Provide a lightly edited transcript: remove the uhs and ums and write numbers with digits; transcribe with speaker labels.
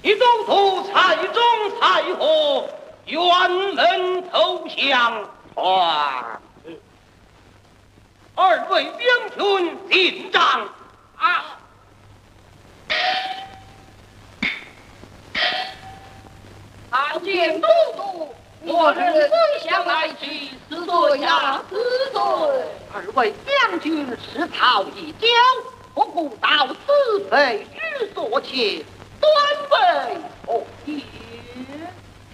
Speaker 1: 一中途才中才和，辕门投降。二位将军进帐啊！
Speaker 2: 参见都督，我人归降来去，死罪呀死罪。
Speaker 3: 二位将军是逃一交，不顾到此非之所求，端为何意？